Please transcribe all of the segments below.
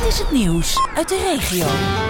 Dit is het nieuws uit de regio.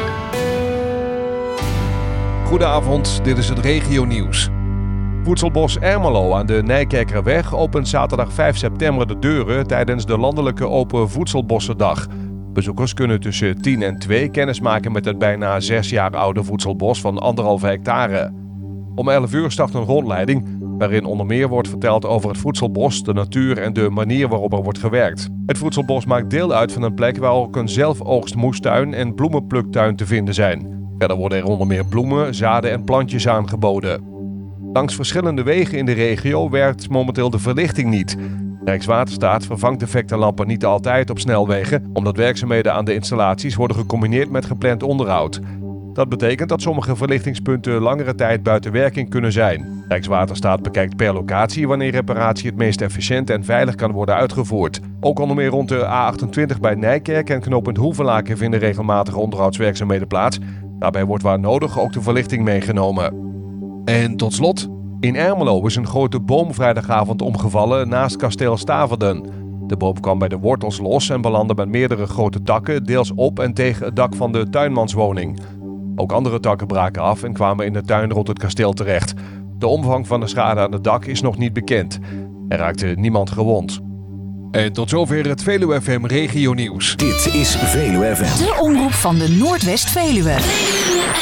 Goedenavond, dit is het regionieuws. Voedselbos Ermelo aan de Nijkerkerweg opent zaterdag 5 september de deuren tijdens de landelijke Open Voedselbossendag. Bezoekers kunnen tussen 10 en 2 kennismaken met het bijna 6 jaar oude voedselbos van 1,5 hectare. Om 11 uur start een rondleiding waarin onder meer wordt verteld over het voedselbos, de natuur en de manier waarop er wordt gewerkt. Het voedselbos maakt deel uit van een plek waar ook een zelfoogstmoestuin en bloemenpluktuin te vinden zijn. Verder worden er onder meer bloemen, zaden en plantjes aangeboden. Langs verschillende wegen in de regio werkt momenteel de verlichting niet. Rijkswaterstaat vervangt defecte lampen niet altijd op snelwegen, omdat werkzaamheden aan de installaties worden gecombineerd met gepland onderhoud. Dat betekent dat sommige verlichtingspunten langere tijd buiten werking kunnen zijn. Rijkswaterstaat bekijkt per locatie wanneer reparatie het meest efficiënt en veilig kan worden uitgevoerd. Ook onder meer rond de A28 bij Nijkerk en knooppunt Hoevelaken vinden regelmatige onderhoudswerkzaamheden plaats. Daarbij wordt waar nodig ook de verlichting meegenomen. En tot slot, in Ermelo is een grote boom vrijdagavond omgevallen naast kasteel Staverden. De boom kwam bij de wortels los en belandde met meerdere grote takken, deels op en tegen het dak van de tuinmanswoning. Ook andere takken braken af en kwamen in de tuin rond het kasteel terecht. De omvang van de schade aan het dak is nog niet bekend. Er raakte niemand gewond. En tot zover het Veluwe FM Regionieuws. Dit is Veluwe FM. De omroep van de Noordwest-Veluwe.